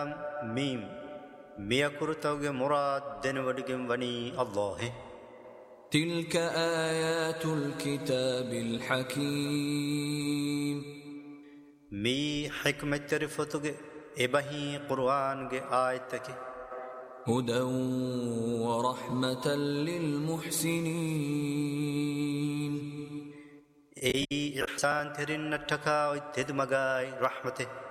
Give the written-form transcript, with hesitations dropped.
ميم ميكرتوغ مراد دنودغم وني الله. تلك آيات الكتاب الحكيم. مي حكمة ترفتوغ إبهي قرآن آيتك. هدى ورحمة للمحسنين. أي إحسان ترين نتكا وتدمغاي رحمته.